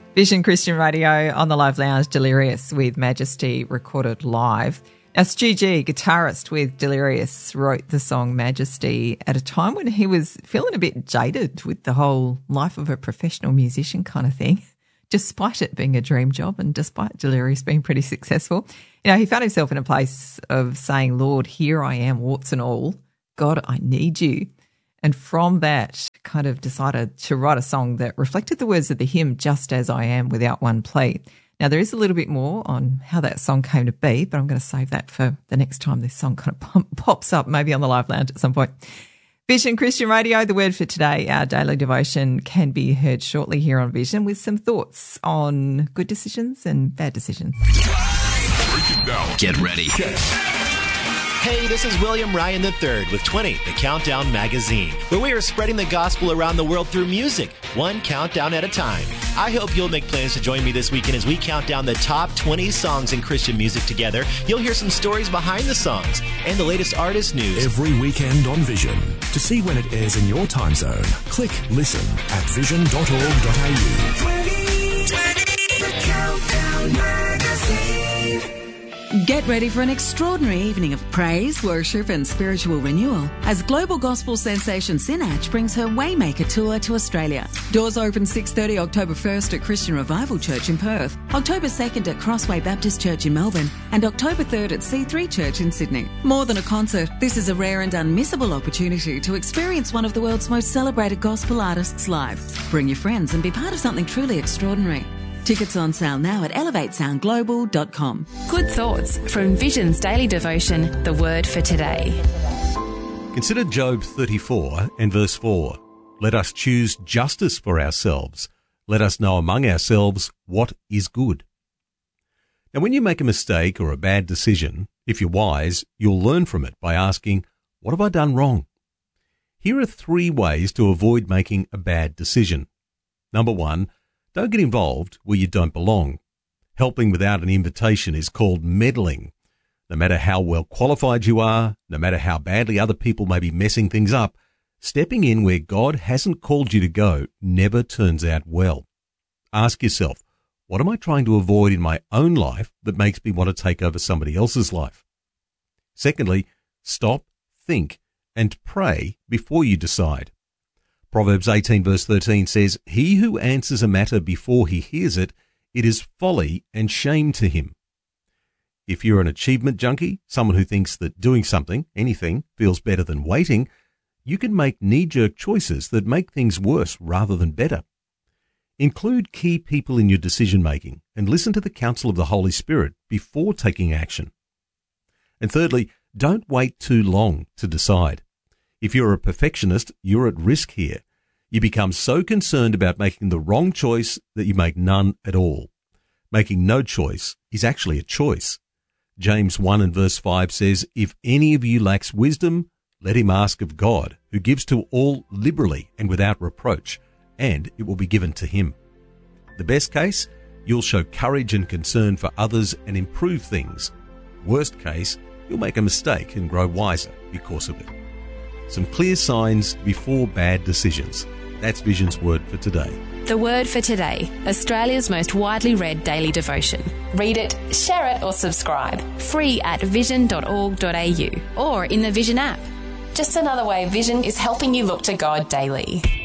Vision Christian Radio on the Live Lounge, Delirious with Majesty, recorded live. Now, Stu G, guitarist with Delirious, wrote the song Majesty at a time when he was feeling a bit jaded with the whole life of a professional musician kind of thing, despite it being a dream job and despite Delirious being pretty successful. You know, he found himself in a place of saying, Lord, here I am, warts and all. God, I need you. And from that, kind of decided to write a song that reflected the words of the hymn, Just As I Am, without one plea. Now, there is a little bit more on how that song came to be, but I'm going to save that for the next time this song kind of pops up, maybe on the Live Lounge at some point. Vision Christian Radio, the word for today, our daily devotion, can be heard shortly here on Vision with some thoughts on good decisions and bad decisions. Get ready. Hey, this is William Ryan III with 20, the Countdown Magazine, where we are spreading the gospel around the world through music, one countdown at a time. I hope you'll make plans to join me this weekend as we count down the top 20 songs in Christian music together. You'll hear some stories behind the songs and the latest artist news. Every weekend on Vision. To see when it airs in your time zone, click listen at vision.org.au. 20, the Countdown Magazine. Get ready for an extraordinary evening of praise, worship and spiritual renewal as global gospel sensation Sinach brings her Waymaker tour to Australia. Doors open 6:30 October 1st at Christian Revival Church in Perth, October 2nd at Crossway Baptist Church in Melbourne and October 3rd at C3 Church in Sydney. More than a concert, this is a rare and unmissable opportunity to experience one of the world's most celebrated gospel artists live. Bring your friends and be part of something truly extraordinary. Tickets on sale now at elevatesoundglobal.com. Good thoughts from Vision's daily devotion, The Word for Today. Consider Job 34 and verse 4. Let us choose justice for ourselves. Let us know among ourselves what is good. Now, when you make a mistake or a bad decision, if you're wise, you'll learn from it by asking, what have I done wrong? Here are 3 ways to avoid making a bad decision. Number 1, don't get involved where you don't belong. Helping without an invitation is called meddling. No matter how well qualified you are, no matter how badly other people may be messing things up, stepping in where God hasn't called you to go never turns out well. Ask yourself, what am I trying to avoid in my own life that makes me want to take over somebody else's life? Secondly, stop, think, and pray before you decide. Proverbs 18 verse 13 says, He who answers a matter before he hears it, it is folly and shame to him. If you're an achievement junkie, someone who thinks that doing something, anything, feels better than waiting, you can make knee-jerk choices that make things worse rather than better. Include key people in your decision-making and listen to the counsel of the Holy Spirit before taking action. And thirdly, don't wait too long to decide. If you're a perfectionist, you're at risk here. You become so concerned about making the wrong choice that you make none at all. Making no choice is actually a choice. James 1 and verse 5 says, If any of you lacks wisdom, let him ask of God, who gives to all liberally and without reproach, and it will be given to him. The best case, you'll show courage and concern for others and improve things. Worst case, you'll make a mistake and grow wiser because of it. Some clear signs before bad decisions. That's Vision's Word for Today. The Word for Today, Australia's most widely read daily devotion. Read it, share it or subscribe. Free at vision.org.au or in the Vision app. Just another way Vision is helping you look to God daily.